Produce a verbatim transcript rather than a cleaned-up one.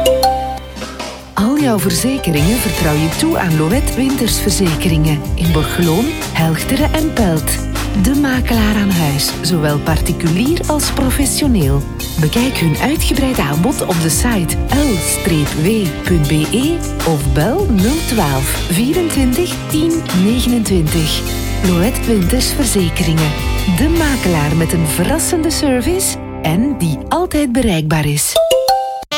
Al jouw verzekeringen vertrouw je toe aan Loët Wintersverzekeringen in Borgeloon, Helchteren en Pelt. De makelaar aan huis, zowel particulier als professioneel. Bekijk hun uitgebreid aanbod op de site l w punt b e of bel nul twaalf vierentwintig tien negenentwintig. Loët Wintersverzekeringen. De makelaar met een verrassende service en die altijd bereikbaar is.